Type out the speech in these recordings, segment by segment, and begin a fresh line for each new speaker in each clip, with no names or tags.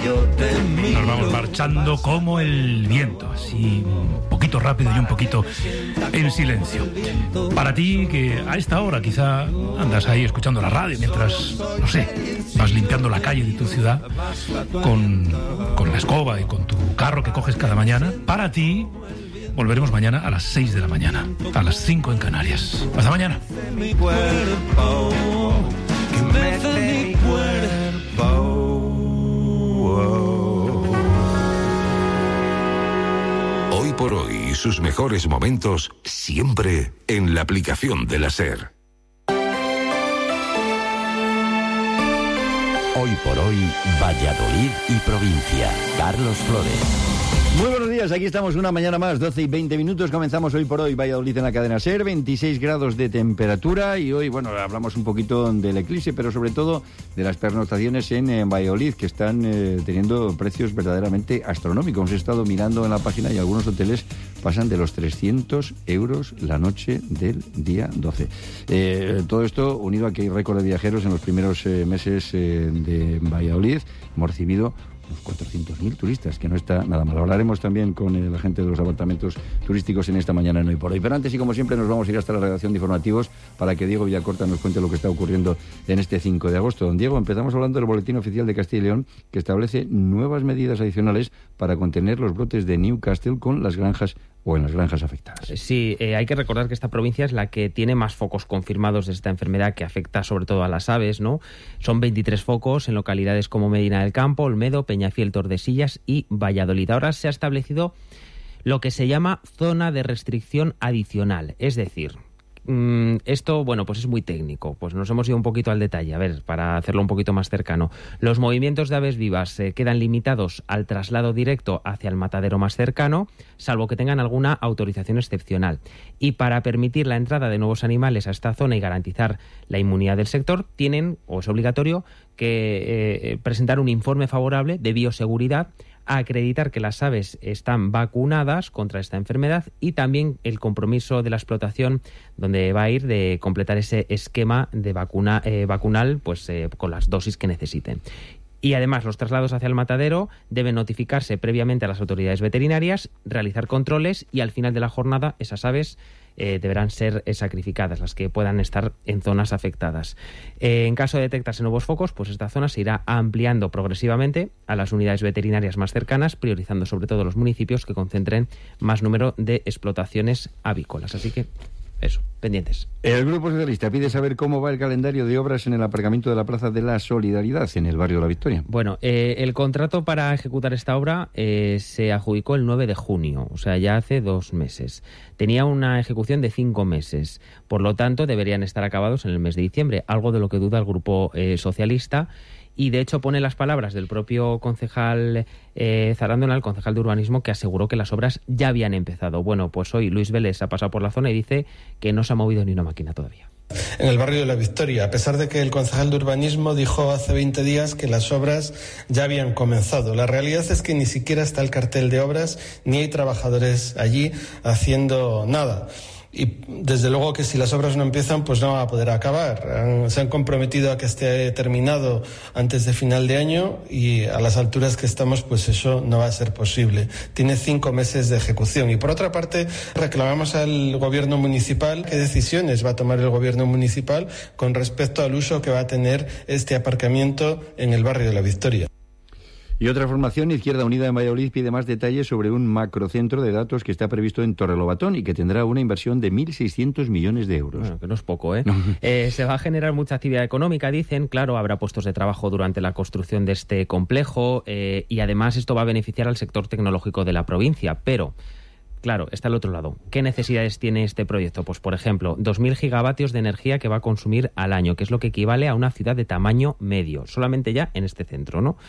Nos vamos marchando como el viento, así un poquito rápido y un poquito en silencio. Para ti que a esta hora quizá andas ahí escuchando la radio mientras, no sé, vas limpiando la calle de tu ciudad con la escoba y con tu carro que coges cada mañana, para ti volveremos mañana a las 6 de la mañana, a las 5 en Canarias. Hasta mañana.
Hoy por hoy y sus mejores momentos siempre en la aplicación de la SER.
Hoy por hoy, Valladolid y provincia. Carlos Flores.
Muy buenos días, aquí estamos una mañana más, 12 y 20 minutos. Comenzamos Hoy por Hoy Valladolid en la cadena SER, 26 grados de temperatura. Y hoy, bueno, hablamos un poquito del eclipse, pero sobre todo de las pernoctaciones en Valladolid, que están teniendo precios verdaderamente astronómicos. Hemos estado mirando en la página y algunos hoteles pasan de los 300 euros la noche del día 12. Todo esto unido a que hay récord de viajeros en los primeros meses de Valladolid. Hemos recibido unos 400.000 turistas, que no está nada mal. Hablaremos también con la gente de los apartamentos turísticos en esta mañana en Hoy por Hoy. Pero antes, y como siempre, nos vamos a ir hasta la redacción de informativos para que Diego Villacorta nos cuente lo que está ocurriendo en este 5 de agosto. Don Diego, empezamos hablando del Boletín Oficial de Castilla y León, que establece nuevas medidas adicionales para contener los brotes de Newcastle con las granjas o en las granjas afectadas.
Sí, hay que recordar que esta provincia es la que tiene más focos confirmados de esta enfermedad, que afecta sobre todo a las aves, ¿no? Son 23 focos en localidades como Medina del Campo, Olmedo, Peñafiel, Tordesillas y Valladolid. Ahora se ha establecido lo que se llama zona de restricción adicional, es decir, esto, bueno, pues es muy técnico, pues nos hemos ido un poquito al detalle, a ver, para hacerlo un poquito más cercano. Los movimientos de aves vivas quedan limitados al traslado directo hacia el matadero más cercano, salvo que tengan alguna autorización excepcional. Y para permitir la entrada de nuevos animales a esta zona y garantizar la inmunidad del sector, tienen, o es obligatorio, que presentar un informe favorable de bioseguridad, a acreditar que las aves están vacunadas contra esta enfermedad y también el compromiso de la explotación, donde va a ir de completar ese esquema de vacunal pues con las dosis que necesiten. Y además los traslados hacia el matadero deben notificarse previamente a las autoridades veterinarias, realizar controles y al final de la jornada esas aves deberán ser sacrificadas, las que puedan estar en zonas afectadas. En caso de detectarse nuevos focos, pues esta zona se irá ampliando progresivamente a las unidades veterinarias más cercanas, priorizando sobre todo los municipios que concentren más número de explotaciones avícolas. Así que eso, pendientes.
El Grupo Socialista pide saber cómo va el calendario de obras en el aparcamiento de la Plaza de la Solidaridad, en el barrio de la Victoria.
Bueno, el contrato para ejecutar esta obra se adjudicó el 9 de junio, o sea, ya hace 2 meses. Tenía una ejecución de 5 meses, por lo tanto deberían estar acabados en el mes de diciembre, algo de lo que duda el Grupo Socialista. Y de hecho pone las palabras del propio concejal Zarandona, el concejal de urbanismo, que aseguró que las obras ya habían empezado. Bueno, pues hoy Luis Vélez ha pasado por la zona y dice que no se ha movido ni una máquina todavía.
En el barrio de la Victoria, a pesar de que el concejal de urbanismo dijo hace 20 días que las obras ya habían comenzado. La realidad es que ni siquiera está el cartel de obras, ni hay trabajadores allí haciendo nada. Y desde luego que si las obras no empiezan, pues no va a poder acabar. Se han comprometido a que esté terminado antes de final de año y a las alturas que estamos, pues eso no va a ser posible. Tiene 5 meses de ejecución. Y por otra parte, reclamamos al gobierno municipal qué decisiones va a tomar el gobierno municipal con respecto al uso que va a tener este aparcamiento en el barrio de la Victoria.
Y otra formación, Izquierda Unida en Valladolid, pide más detalles sobre un macrocentro de datos que está previsto en Torrelobatón y que tendrá una inversión de 1.600 millones de euros.
Bueno, que no es poco, ¿eh? No. Se va a generar mucha actividad económica, dicen. Claro, habrá puestos de trabajo durante la construcción de este complejo y además esto va a beneficiar al sector tecnológico de la provincia, pero claro, está al otro lado. ¿Qué necesidades tiene este proyecto? Pues, por ejemplo, 2.000 gigavatios de energía que va a consumir al año, que es lo que equivale a una ciudad de tamaño medio, solamente ya en este centro, ¿no?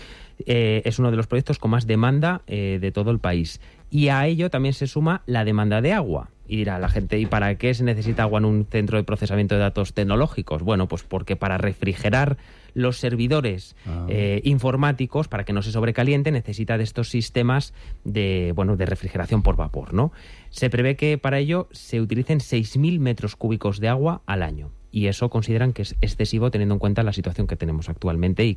Es uno de los proyectos con más demanda de todo el país. Y a ello también se suma la demanda de agua. Y dirá la gente, ¿y para qué se necesita agua en un centro de procesamiento de datos tecnológicos? Bueno, pues porque para refrigerar los servidores informáticos, para que no se sobrecaliente, necesita de estos sistemas de refrigeración por vapor, ¿no? Se prevé que para ello se utilicen 6.000 metros cúbicos de agua al año. Y eso consideran que es excesivo teniendo en cuenta la situación que tenemos actualmente y